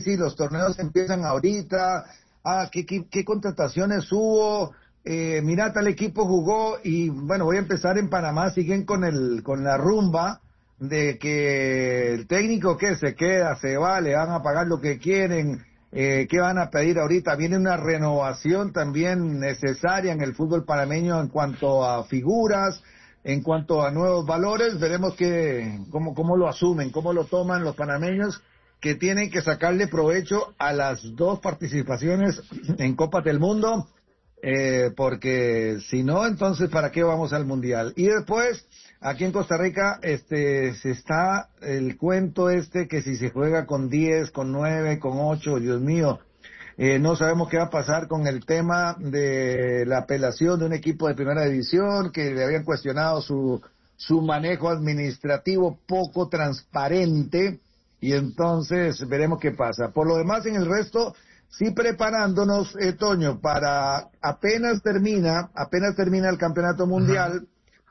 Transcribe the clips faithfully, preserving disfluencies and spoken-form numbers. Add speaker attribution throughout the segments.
Speaker 1: sí, los torneos empiezan ahorita, ah, qué, qué, qué contrataciones hubo, eh, mira, tal equipo jugó, y bueno, voy a empezar en Panamá, siguen con el, con la rumba de que el técnico que se queda, se va, le van a pagar lo que quieren, eh, qué van a pedir ahorita, viene una renovación también necesaria en el fútbol panameño en cuanto a figuras, en cuanto a nuevos valores, veremos que, cómo, cómo lo asumen, cómo lo toman los panameños, que tienen que sacarle provecho a las dos participaciones en Copas del Mundo, eh, porque si no, entonces ¿para qué vamos al Mundial? Y después, aquí en Costa Rica, este, se está el cuento este que si se juega con diez, con nueve, con ocho, Dios mío, eh, no sabemos qué va a pasar con el tema de la apelación de un equipo de primera división, que le habían cuestionado su, su manejo administrativo poco transparente, y entonces veremos qué pasa. Por lo demás, en el resto, sí preparándonos, eh, Toño, para apenas termina, apenas termina el campeonato mundial,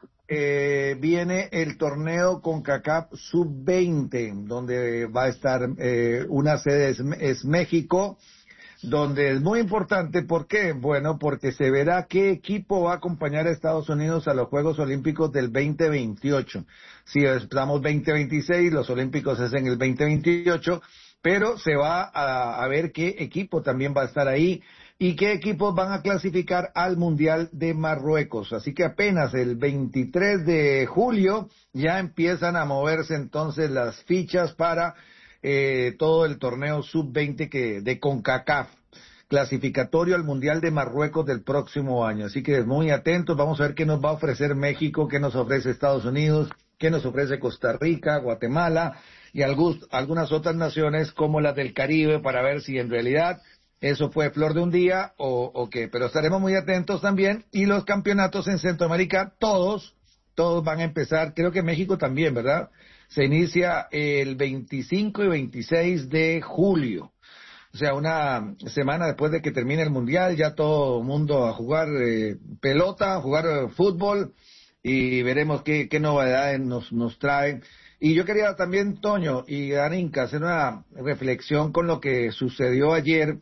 Speaker 1: eh, viene el torneo CONCACAF sub veinte, donde va a estar eh, una sede es, es México, donde es muy importante. ¿Por qué? Bueno, porque se verá qué equipo va a acompañar a Estados Unidos a los Juegos Olímpicos del veinte veintiocho. Si estamos veinte veintiséis, los Olímpicos es en el veinte veintiocho, pero se va a, a ver qué equipo también va a estar ahí y qué equipos van a clasificar al Mundial de Marruecos. Así que apenas el veintitrés de julio ya empiezan a moverse entonces las fichas para Eh, todo el torneo sub veinte que de CONCACAF, clasificatorio al Mundial de Marruecos del próximo año. Así que muy atentos, vamos a ver qué nos va a ofrecer México, qué nos ofrece Estados Unidos, qué nos ofrece Costa Rica, Guatemala y algus, algunas otras naciones como las del Caribe, para ver si en realidad eso fue flor de un día o, o qué. Pero estaremos muy atentos también. Y los campeonatos en Centroamérica, todos, todos van a empezar, creo que México también, ¿verdad? Se inicia el veinticinco y veintiséis de julio. O sea, una semana después de que termine el Mundial, ya todo el mundo a jugar eh, pelota, a jugar eh, fútbol, y veremos qué, qué novedades nos, nos traen. Y yo quería también, Toño y Darinka, hacer una reflexión con lo que sucedió ayer,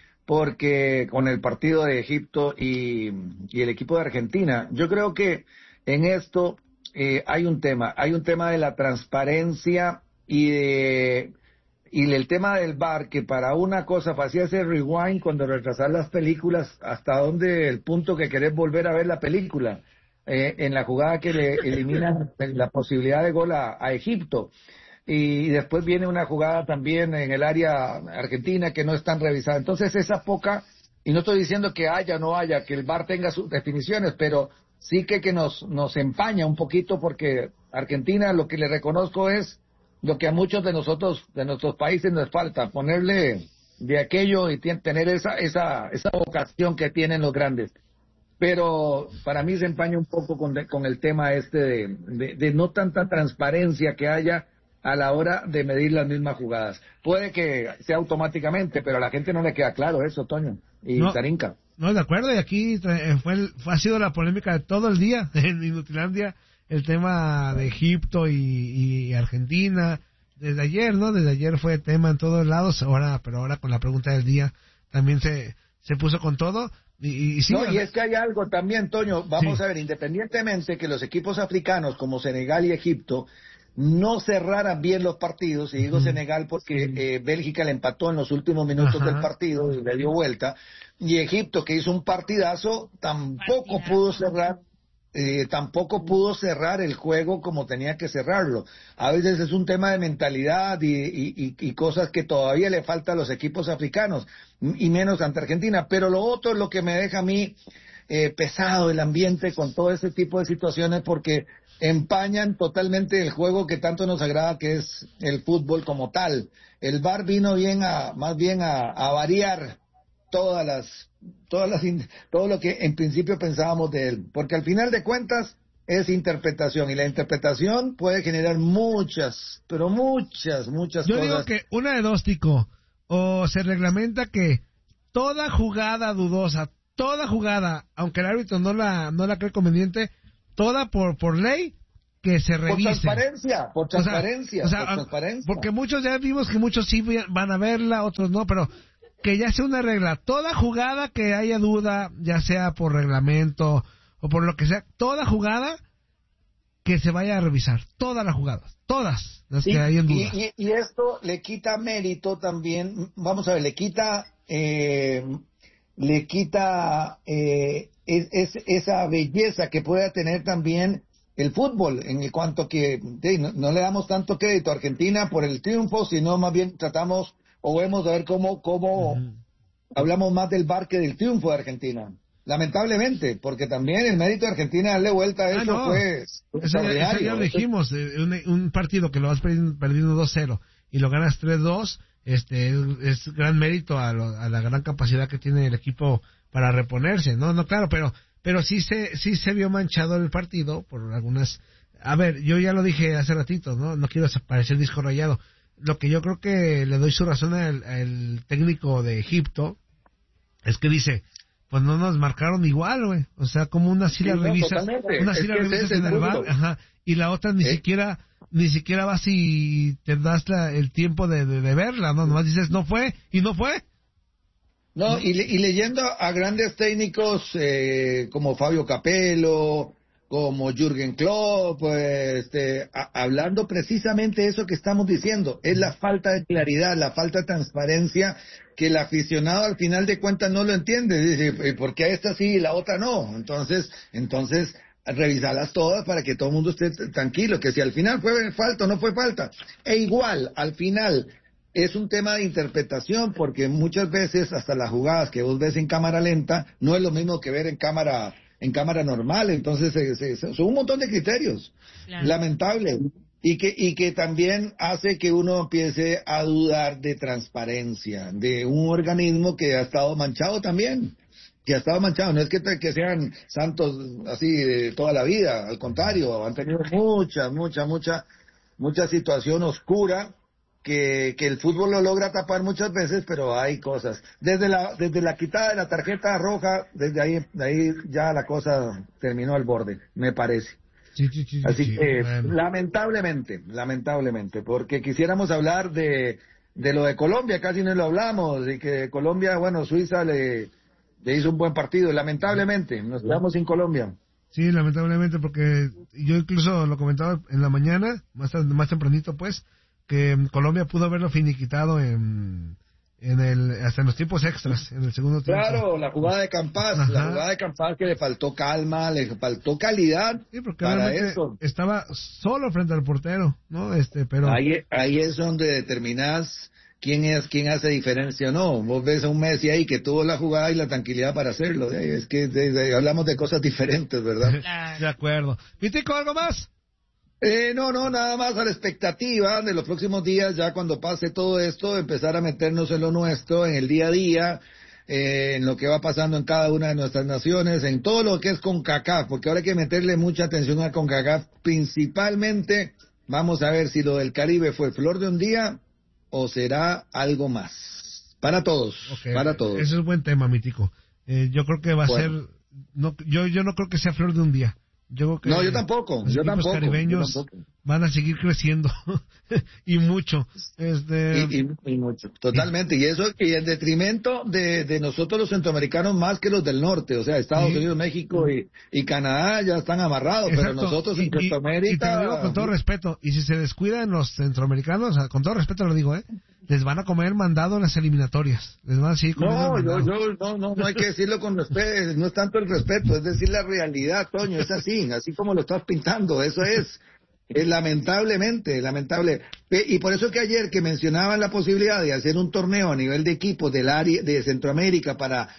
Speaker 1: porque con el partido de Egipto y, y el equipo de Argentina. Yo creo que en esto eh, hay un tema, hay un tema de la transparencia y de y el tema del V A R, que para una cosa hacía ese rewind cuando retrasar las películas hasta donde el punto que querés volver a ver la película, eh, en la jugada que le eliminan la posibilidad de gol a, a Egipto. Y después viene una jugada también en el área argentina que no es tan revisada. Entonces esa poca, y no estoy diciendo que haya o no haya, que el V A R tenga sus definiciones, pero sí que, que nos, nos empaña un poquito, porque Argentina, lo que le reconozco es lo que a muchos de nosotros, de nuestros países nos falta, ponerle de aquello y tener esa, esa, esa vocación que tienen los grandes. Pero para mí se empaña un poco con, de, con el tema este de, de, de no tanta transparencia que haya a la hora de medir las mismas jugadas. Puede que sea automáticamente, pero a la gente no le queda claro eso, Toño y
Speaker 2: no,
Speaker 1: Tarinka.
Speaker 2: No, de acuerdo, y aquí fue, el, fue ha sido la polémica de todo el día en Inutilandia, el tema de Egipto y, y Argentina, desde ayer, ¿no? Desde ayer fue tema en todos lados, ahora, pero ahora con la pregunta del día también se, se puso con todo. Y, y, sí,
Speaker 1: no, y es que hay algo también, Toño, vamos
Speaker 2: sí.
Speaker 1: a ver, independientemente que los equipos africanos como Senegal y Egipto no cerraran bien los partidos, y digo uh-huh. Senegal porque sí. eh, Bélgica le empató en los últimos minutos uh-huh. del partido y le dio vuelta, y Egipto, que hizo un partidazo, tampoco partidazo. pudo cerrar eh, tampoco pudo cerrar el juego como tenía que cerrarlo. A veces es un tema de mentalidad y, y, y cosas que todavía le falta a los equipos africanos, y menos ante Argentina. Pero lo otro es lo que me deja a mí eh, pesado el ambiente con todo ese tipo de situaciones, porque empañan totalmente el juego que tanto nos agrada, que es el fútbol como tal. El V A R vino bien a, más bien a, a variar todas las, todas las, todo lo que en principio pensábamos de él, porque al final de cuentas es interpretación, y la interpretación puede generar muchas, pero muchas, muchas
Speaker 2: Yo
Speaker 1: cosas.
Speaker 2: Yo digo que una de dos, Tico, o se reglamenta que toda jugada dudosa, toda jugada, aunque el árbitro no la, no la cree conveniente, toda por, por ley, que que se revise.
Speaker 1: Por transparencia, por transparencia,
Speaker 2: o sea, o sea,
Speaker 1: por transparencia.
Speaker 2: Porque muchos ya vimos que muchos sí van a verla, otros no, pero que ya sea una regla. Toda jugada que haya duda, ya sea por reglamento o por lo que sea, toda jugada que se vaya a revisar. Todas las jugadas, todas las que
Speaker 1: y,
Speaker 2: hay en duda.
Speaker 1: Y, y, y esto le quita mérito también, vamos a ver, le quita, eh, le quita eh, es, es, esa belleza que pueda tener también el fútbol, en cuanto que de, no, no le damos tanto crédito a Argentina por el triunfo, sino más bien tratamos o vemos a ver cómo, cómo uh-huh. hablamos más del V A R que del triunfo de Argentina. Lamentablemente, porque también el mérito de Argentina darle vuelta a eso ah, no. fue extraordinario.
Speaker 2: Eso ya, ya lo dijimos, un, un partido que lo vas perdiendo, perdiendo dos cero y lo ganas tres dos, este, es, es gran mérito a, lo, a la gran capacidad que tiene el equipo para reponerse, no, no, claro, pero pero sí se sí se vio manchado el partido por algunas. A ver, yo ya lo dije hace ratito, no, no quiero parecer disco rayado. Lo que yo creo que le doy su razón al, al técnico de Egipto es que dice, pues no nos marcaron igual, güey. O sea, como una sí la sí, revisas, no, una sí la revisas en el V A R, ajá, y la otra ni ¿Eh? siquiera ni siquiera vas y te das la, el tiempo de, de, de verla, ¿no? Nomás dices, no fue, y no fue.
Speaker 1: No, ¿no? Y, y leyendo a grandes técnicos eh, como Fabio Capello, como Jürgen Klopp, pues, este, a, hablando precisamente eso que estamos diciendo, es la falta de claridad, la falta de transparencia, que el aficionado al final de cuentas no lo entiende, dice, ¿por qué esta sí y la otra no? Entonces, entonces, revisarlas todas para que todo el mundo esté tranquilo, que si al final fue falta o no fue falta, e igual, al final, es un tema de interpretación, porque muchas veces hasta las jugadas que vos ves en cámara lenta, no es lo mismo que ver en cámara en cámara normal, entonces eh, se, se, son un montón de criterios, claro. Lamentable, y que y que también hace que uno empiece a dudar de transparencia, de un organismo que ha estado manchado también, que ha estado manchado, no es que, que sean santos así de toda la vida, al contrario, han tenido mucha, mucha, mucha, mucha situación oscura, que, que el fútbol lo logra tapar muchas veces, pero hay cosas. Desde la desde la quitada de la tarjeta roja, desde ahí de ahí ya la cosa terminó al borde, me parece.
Speaker 2: Sí, sí, sí,
Speaker 1: Así
Speaker 2: sí,
Speaker 1: que,
Speaker 2: bueno.
Speaker 1: lamentablemente, lamentablemente, porque quisiéramos hablar de, de lo de Colombia, casi no lo hablamos, y que Colombia, bueno, Suiza le, le hizo un buen partido, lamentablemente, nos quedamos sin Colombia.
Speaker 2: Sí, lamentablemente, porque yo incluso lo comentaba en la mañana, más, más tempranito pues, que Colombia pudo haberlo finiquitado en, en el, hasta en los tiempos extras, en el segundo tiempo.
Speaker 1: Claro, la jugada de Campas, Ajá. la jugada de Campas que le faltó calma, le faltó calidad.
Speaker 2: Sí, porque para eso estaba solo frente al portero, ¿no? Este, pero
Speaker 1: ahí, ahí es donde determinás quién es, quién hace diferencia o no. Vos ves a un Messi ahí que tuvo la jugada y la tranquilidad para hacerlo. Es que de, de, hablamos de cosas diferentes, ¿verdad?
Speaker 2: De acuerdo. ¿Vitico, algo más?
Speaker 1: Eh, no, no, nada más a la expectativa de los próximos días, ya cuando pase todo esto, empezar a meternos en lo nuestro, en el día a día, eh, en lo que va pasando en cada una de nuestras naciones, en todo lo que es CONCACAF, porque ahora hay que meterle mucha atención a CONCACAF, principalmente, vamos a ver si lo del Caribe fue flor de un día o será algo más. Para todos, okay, para todos.
Speaker 2: Ese es un buen tema, Mítico. Eh, yo creo que va bueno. a ser, no, yo, yo no creo que sea flor de un día. Yo creo que
Speaker 1: no, yo tampoco,
Speaker 2: los
Speaker 1: yo tampoco,
Speaker 2: caribeños
Speaker 1: yo tampoco.
Speaker 2: van a seguir creciendo y mucho. Este...
Speaker 1: Y, y, y mucho, totalmente. Y eso y en detrimento de, de nosotros los centroamericanos más que los del norte. O sea, Estados sí. Unidos, México y, y Canadá ya están amarrados, Exacto. pero nosotros en y, Centroamérica...
Speaker 2: Y, y te lo digo con todo respeto, y si se descuidan los centroamericanos, con todo respeto lo digo, ¿eh? Les van a comer mandado en las eliminatorias. Les van a seguir comiendo
Speaker 1: no, yo, yo, no, no, no hay que decirlo con respeto, no es tanto el respeto, es decir la realidad, Toño, es así, así como lo estás pintando, eso es, es lamentablemente, lamentable. Y por eso que ayer que mencionaban la posibilidad de hacer un torneo a nivel de equipos del área de Centroamérica para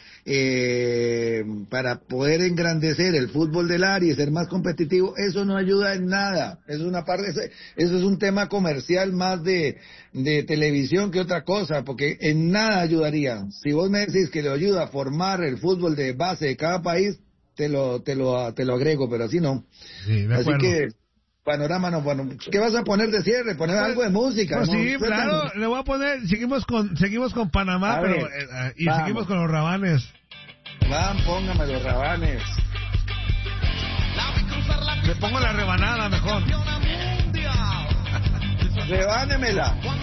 Speaker 1: eh, para poder engrandecer el fútbol del área y ser más competitivo, eso no ayuda en nada, eso es una parte, eso es un tema comercial más de, de televisión que otra cosa, porque en nada ayudaría. Si vos me decís que le ayuda a formar el fútbol de base de cada país, te lo, te lo, te lo agrego, pero así no.
Speaker 2: Sí, de
Speaker 1: así que panorama no, bueno, ¿qué vas a poner de cierre? Poner pues, algo de música.
Speaker 2: Pues sí, ¿no? Claro, le voy a poner, seguimos con, seguimos con Panamá, a pero, ver, eh, y vamos. Seguimos con los Rabanes.
Speaker 1: Van, póngame los Rabanes.
Speaker 2: Le pongo la rebanada mejor.
Speaker 1: Rebánemela.